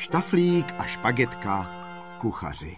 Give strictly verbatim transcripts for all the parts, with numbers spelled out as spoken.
Štaflík a Špagetka, kuchaři.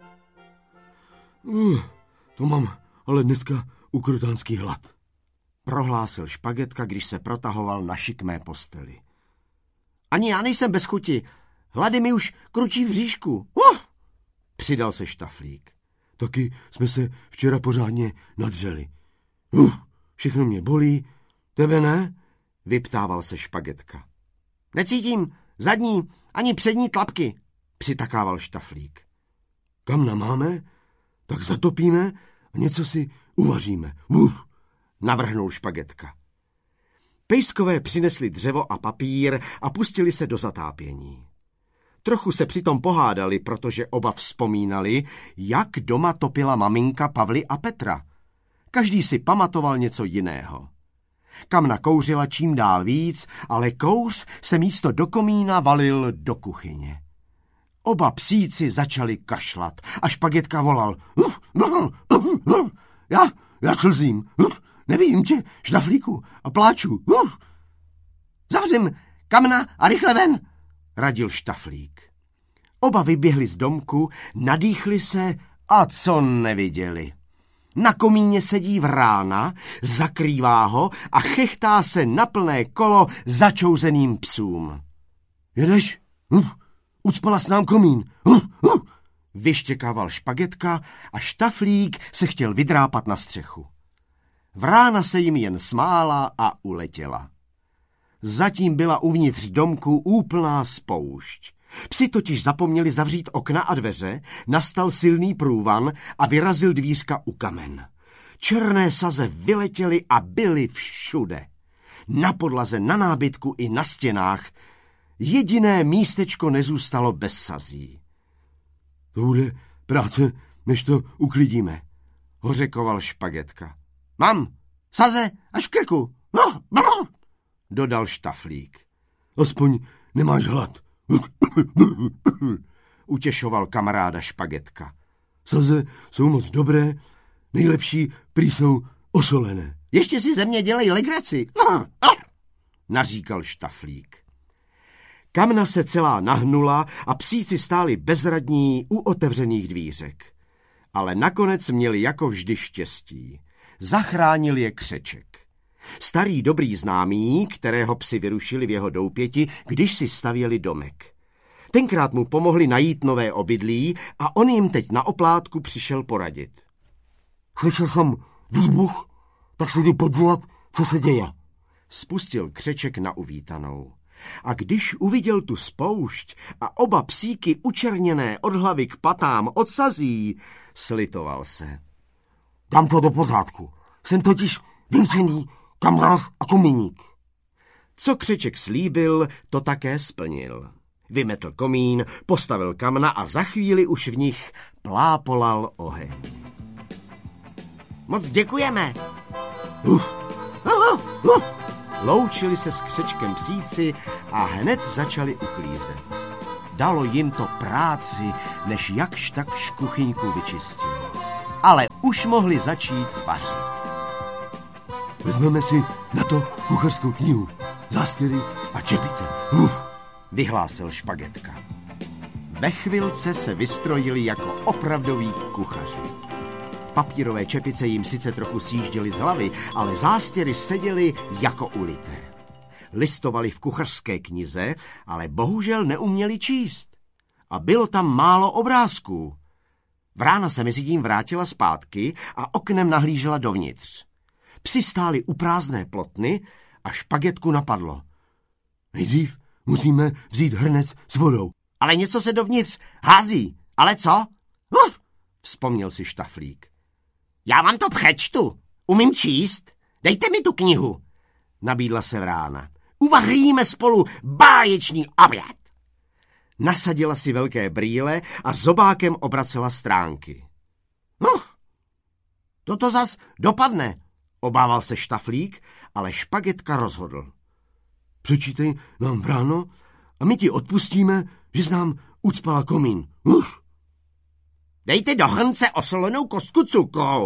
Uh, to mám ale dneska ukrutánský hlad, prohlásil Špagetka, když se protahoval na šikmé posteli. Ani já nejsem bez chuti. Hlady mi už kručí v bříšku. Uh! Přidal se Štaflík. Taky jsme se včera pořádně nadřeli. Uh, všechno mě bolí. Tebe ne? Vyptával se Špagetka. Necítím zadní ani přední tlapky, přitakával Štaflík. Kam namáme? Tak zatopíme a něco si uvaříme. Uh! Navrhnul Špagetka. Pejskové přinesli dřevo a papír a pustili se do zatápění. Trochu se přitom pohádali, protože oba vzpomínali, jak doma topila maminka Pavly a Petra. Každý si pamatoval něco jiného. Kamna kouřila čím dál víc, ale kouř se místo do komína valil do kuchyně. Oba psíci začali kašlat a Špagetka volal. Já, já slzím. Nevidím tě, Štaflíku, a pláču. Zavřím Kamna a rychle ven, radil Štaflík. Oba vyběhli z domku, nadýchli se a co neviděli. Na komíně sedí Vrána, zakrývá ho a chechtá se na plné kolo začouzeným psům. Jedeš? Hm, ucpala s nám komín. Hm, hm. Vyštěkával Špagetka a Štaflík se chtěl vydrápat na střechu. Vrána se jim jen smála a uletěla. Zatím byla uvnitř domku úplná spoušť. Psi totiž zapomněli zavřít okna a dveře, nastal silný průvan a vyrazil dvířka u kamen. Černé saze vyletěly a byly všude. Na podlaze, na nábytku i na stěnách. Jediné místečko nezůstalo bez sazí. To bude práce, než to uklidíme, hořekoval Špagetka. Mám saze až v krku, dodal Štaflík. Aspoň nemáš hlad, utěšoval kamaráda Špagetka. Saze jsou moc dobré, nejlepší prý jsou osolené. Ještě si ze mě dělej legraci, naříkal Štaflík. Kamna se celá nahnula a psíci stáli bezradní u otevřených dvířek. Ale nakonec měli jako vždy štěstí. Zachránil je Křeček. Starý dobrý známý, kterého psi vyrušili v jeho doupěti, když si stavěli domek. Tenkrát mu pomohli najít nové obydlí a on jim teď na oplátku přišel poradit. Slyšel jsem výbuch, tak se jdi podívat, co se děje. Spustil Křeček na uvítanou. A když uviděl tu spoušť a oba psíky učerněné od hlavy k patám od sazí, slitoval se. Dám to do pořádku. Jsem totiž vynčený kamarád a komíník. Co Křeček slíbil, to také splnil. Vymetl komín, postavil kamna a za chvíli už v nich plápolal oheň. Moc děkujeme. Uh. Uh, uh, uh. Loučili se s Křečkem psíci a hned začali uklízet. Dalo jim to práci, než jakž takž kuchyňku vyčistili. Ale už mohli začít vařit. Vezmeme si na to kuchařskou knihu, zástěry a čepice. Uh. Vyhlásil Špagetka. Ve chvilce se vystrojili jako opravdoví kuchaři. Papírové čepice jim sice trochu sjížděly z hlavy, ale zástěry seděly jako ulité. Listovali v kuchařské knize, ale bohužel neuměli číst. A bylo tam málo obrázků. Vrána se mezi tím vrátila zpátky a oknem nahlížela dovnitř. Psi stáli u prázdné plotny a Špagetku napadlo. Nejdřív musíme vzít hrnec s vodou. Ale něco se dovnitř hází. Ale co? Uf, vzpomněl si Štaflík. Já vám to přečtu. Umím číst? Dejte mi tu knihu, nabídla se Vrána. Uvaříme spolu báječný oběd. Nasadila si velké brýle a zobákem obracela stránky. Uf, toto zas dopadne, obával se Štaflík, ale Špagetka rozhodl. Přečítej nám, Vráno, a my ti odpustíme, že jsi nám ucpala komín. Uf. Dejte do hrnce osolenou kostku cukru,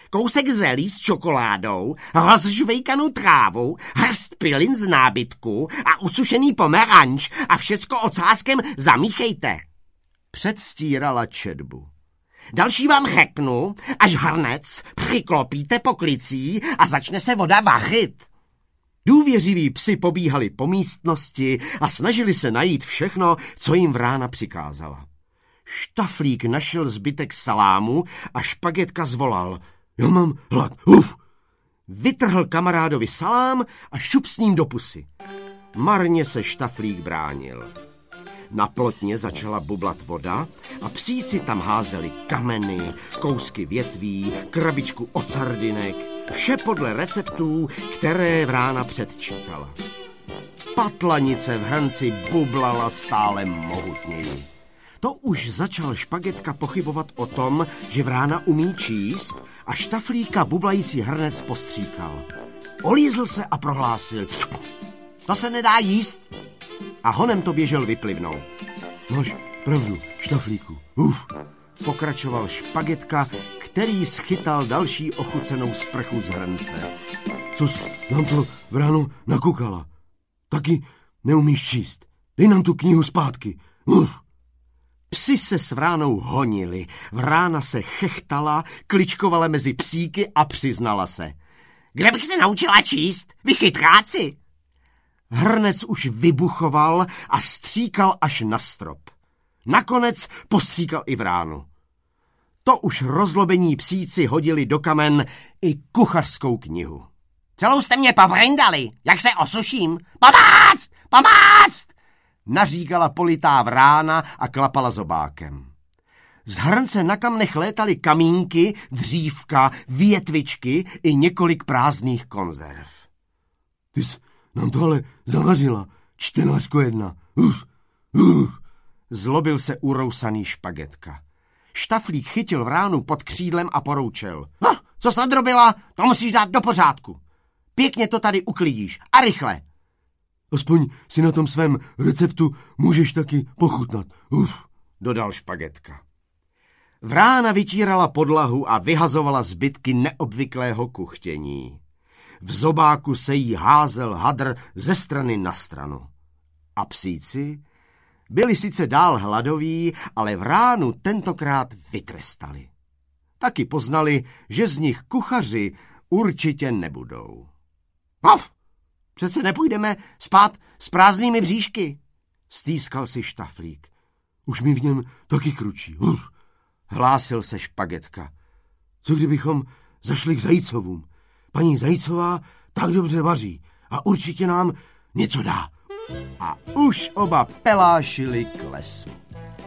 kousek zelí s čokoládou, rozžvejkanou trávu, hrst pilin z nábytku a usušený pomeranč a všecko ocáskem zamíchejte. Předstírala četbu. Další vám řeknu, až hrnec přiklopíte poklicí a začne se voda vařit. Důvěřiví psi pobíhali po místnosti a snažili se najít všechno, co jim Vrána přikázala. Štaflík našel zbytek salámu a Špagetka zvolal. Já mám hlad. Uf. Vytrhl kamarádovi salám a šup s ním do pusy. Marně se Štaflík bránil. Na plotně začala bublat voda a psíci tam házeli kameny, kousky větví, krabičku od sardinek, vše podle receptů, které Vrána předčítala. Patlanice v hrnci bublala stále mohutněji. To už začal Špagetka pochybovat o tom, že Vrána umí číst a Štaflíka bublající hrnec postříkal. Olízl se a prohlásil. To se nedá jíst. A honem to běžel vyplivnout. Máš pravdu, Štaflíku. Uf. Pokračoval Špagetka, který schytal další ochucenou sprchu z hrnce. Co jsi nám to Vráno nakukala? Taky neumíš číst. Dej nám tu knihu zpátky. Uf. Psi se s Vránou honili. Vrána se chechtala, kličkovala mezi psíky a přiznala se. Kde bych se naučila číst? Vy chytráci! Hrnec už vybuchoval a stříkal až na strop. Nakonec postříkal i Vránu. To už rozlobení psíci hodili do kamen i kuchařskou knihu. Celou jste mě povrindali, jak se osuším. Pomoct! Pomoct! Naříkala politá Vrána a klapala zobákem. Z hrnce na kamnech létaly kamínky, dřívka, větvičky i několik prázdných konzerv. Ty jsi nám to ale zavařila, čtenářko jedna. Uf, uf. Zlobil se urousaný Špagetka. Štaflík chytil Vránu pod křídlem a poroučel. No, co jsi nadrobila, to musíš dát do pořádku. Pěkně to tady uklidíš a rychle. Aspoň si na tom svém receptu můžeš taky pochutnat. Uf, dodal Špagetka. Vrána vytírala podlahu a vyhazovala zbytky neobvyklého kuchtění. V zobáku se jí házel hadr ze strany na stranu. A psíci byli sice dál hladoví, ale Vránu tentokrát vytrestali. Taky poznali, že z nich kuchaři určitě nebudou. Uf, přece nepůjdeme spát s prázdnými bříšky, stýskal si Štaflík. Už mi v něm taky kručí. Uf. Hlásil se Špagetka. Co kdybychom zašli k Zajícovům? Paní Zajícová tak dobře vaří a určitě nám něco dá. A už oba pelášili k lesu.